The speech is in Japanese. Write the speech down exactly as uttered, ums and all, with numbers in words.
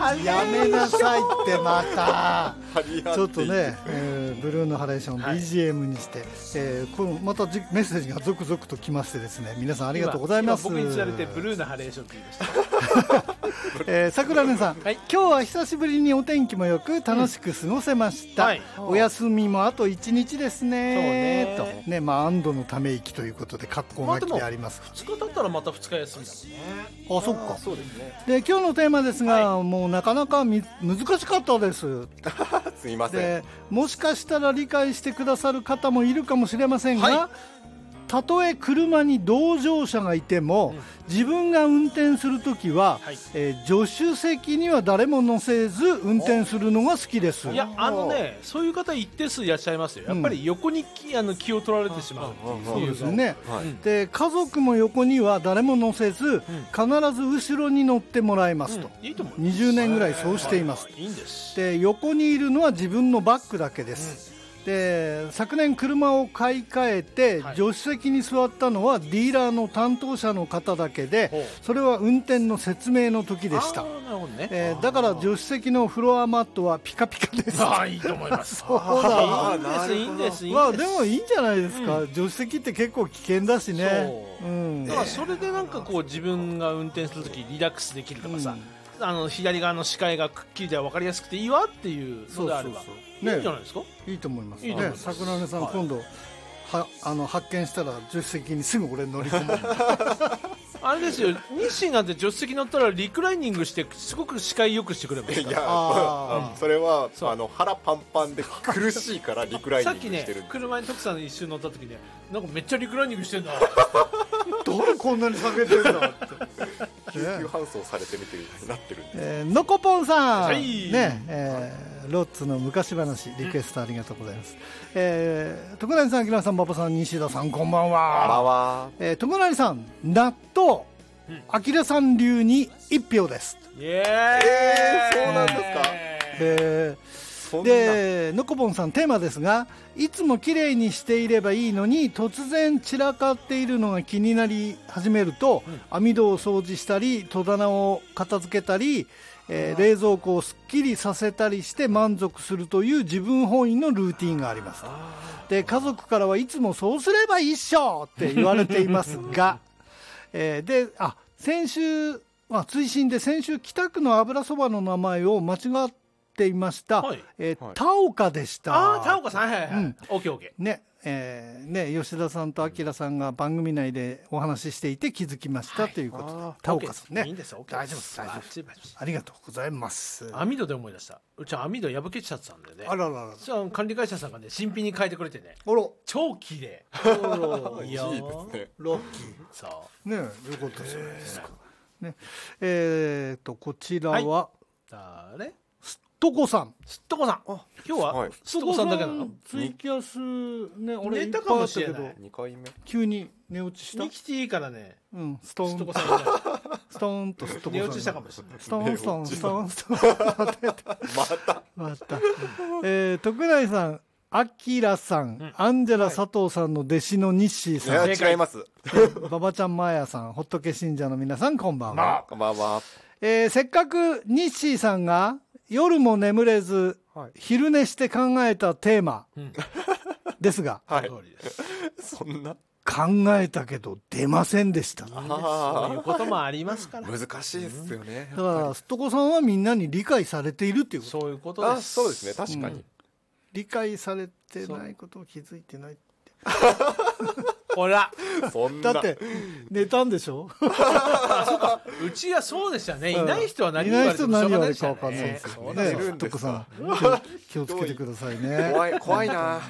やめなさいってまたちょっとね、えー、ブルーのハレーション ビージーエム にして、はい、えー、このまたメッセージが続々と来ましてですね、皆さんありがとうございます。 僕につられてブルーのハレーションって言いましたえー、桜根さん、はい、今日は久しぶりにお天気もよく楽しく過ごせました、うん、はい、お休みもあといちにちですねとね、まあ、安堵のため息ということで格好書きであります、まあ、 ふつか経ったらまたふつか休みだもんね。 あ、そっか。 そうですね。 で今日のテーマですが、はい、もうなかなかみ難しかったですすいません。 でもしかしたら理解してくださる方もいるかもしれませんが、はい、たとえ車に同乗者がいても、うん、自分が運転するときは、はい、えー、助手席には誰も乗せず運転するのが好きです。 いや、あのね、そういう方一定数いらっしゃいますよ。やっぱり横に気、あの気を取られてしまうっていう。 そうですね、はい、で家族も横には誰も乗せず、うん、必ず後ろに乗ってもらいますと、うん、いいと思います。にじゅうねんぐらいそうしています。 いいんです。 で横にいるのは自分のバッグだけです、うん。で昨年車を買い替えて、はい、助手席に座ったのはディーラーの担当者の方だけで、それは運転の説明の時でした。ね、えー、だから助手席のフロアマットはピカピカです。 ああ、いいと思います。 そうだ、 いいんですいいんです。 まあでもいいんじゃないですか、うん、助手席って結構危険だしね。 そう、うん、だからそれでなんかこう自分が運転するときリラックスできるとかさ、うん、あの左側の視界がくっきりで分かりやすくていいわっていうのであれば、そうそうそう、ね、いいんじゃないですか。 いいと思いますね。桜根さん、はい、今度はあの発見したら助手席にすぐ俺乗り込むあれですよ、日清なんて助手席乗ったらリクライニングしてすごく視界良くしてくれますから。いや、 あ、うん、それはあの腹パンパンで苦しいからリクライニングしてる。 さっきね、車に徳さん一周乗った時ね、なんかめっちゃリクライニングしてんだ誰こんなに下げてんだって救急搬送されてみてなってるんです、 えー、のこぽんさん、はい、ね、えー、ロッツの昔話リクエストありがとうございます、うん、えー、徳成さん、木村さん、馬場さん、西田さん、こんばんは。 こんばんは。 えー、徳成さん、納豆、明さん流に一票です。 イエーイ、 えー、そうなんですか。 えー、でのこぼんさん、テーマですが、いつもきれいにしていればいいのに突然散らかっているのが気になり始めると、うん、網戸を掃除したり戸棚を片付けたり、えー、冷蔵庫をすっきりさせたりして満足するという自分本位のルーティンがあります。で家族からはいつもそうすればいいっしょって言われていますがえー、であ先週、まあ、追伸で先週北区の油そばの名前を間違っていました、はい、えーはい、田岡でした。 ああ、田岡さん、はいはいはい、うん、オッケーオッケーね、 えーね、吉田さんと明さんが番組内でお話ししていて気づきました、はい、ということで、田岡さんね、 いいんですよ、 大丈夫です、大丈夫です、ありがとうございます。 網戸で思い出した、うち網戸破けちゃってたんでね、 あららら、 じゃあ管理会社さんがね新品に変えてくれてね、 あら超綺麗いやいいですね、 ラッキー、そうね、よかったじゃないですか、ね、えーとこちらは、はい、 誰？ すっとこさん。 すっとこさん。今日は、はい、すっとこさんだけなの？ ツイキャスね、俺寝たかもしれない。 にかいめ。 急に寝落ちした。 生きていいからね。 うん、ストーン。 すっとこさんみたいな。 ストーンとすっとこさん。 寝落ちしたかもしれない。 ストーンストーンストーンストーン。 また。 また。えー、徳内さん。アキラさん、うん、アンジェラ佐藤さんの弟子のニッシーさん、 はい、いや違います。 ババちゃんマーヤさん、ホットケ信者の皆さん、こんばんは。まあ、こんばんは。 えー、せっかくニッシーさんが夜も眠れず、はい、昼寝して考えたテーマ、うん、ですが、 はい、そんな考えたけど出ませんでした。 そういうこともありますから。 難しいですよね。 うん、だからすっとこさんはみんなに理解されているっていうこと。 そういうことです。 あ、そうですね、確かに。うん、 理解されてないことを気づいてないってほらそんなだって寝たんでしょうちはそうでしたね、いない人は何言われてもしょうがないですよね。 いない人何言われるか分かんないですよね。すっとこさん気をつけてくださいね。 怖い、怖いな